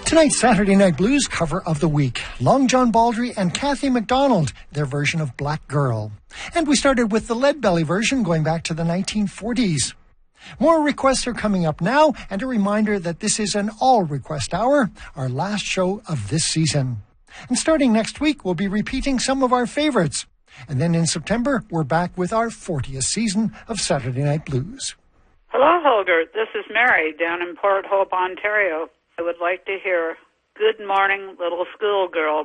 Tonight's Saturday Night Blues cover of the week, Long John Baldry and Kathy McDonald, their version of Black Girl. And we started with the Leadbelly version going back to the 1940s. More requests are coming up now, and a reminder that this is an all-request hour, our last show of this season. And starting next week, we'll be repeating some of our favorites. And then in September, we're back with our 40th season of Saturday Night Blues. Hello, Holger. This is Mary down in Port Hope, Ontario. I would like to hear Good Morning, Little Schoolgirl